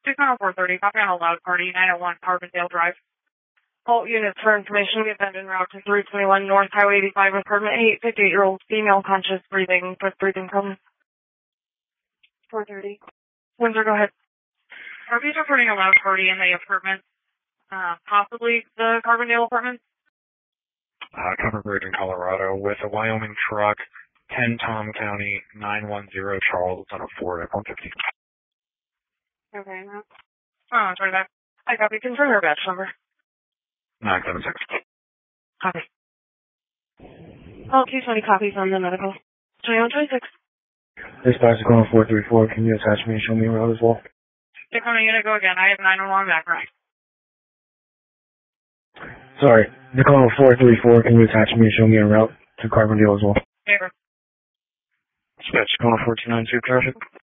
Tacoma 430, copy on a loud party, 901 Carbondale Drive. All units for information, we have been en route to 321 North Highway 85, apartment 8, 58-year-old female, conscious breathing, with breathing problems. 430. Windsor, go ahead. Are you reporting a loud party in the apartment? Possibly the Carbondale apartment? Cover Bridge in Colorado with a Wyoming truck, 10 Tom County, 910 Charles on a Ford F-150. Okay, no. Oh, sorry, that. I copy. Confirm your batch number. 976. Copy. All 220 copies on the medical. 2126. Dispatch Tacoma 434, can you attach me and show me around as well? Tacoma unit, go again. I have 911 background. Sorry, Tacoma 434, can you attach me and show me a route to Carbondale as well? Favor. Dispatch Tacoma 4292 traffic.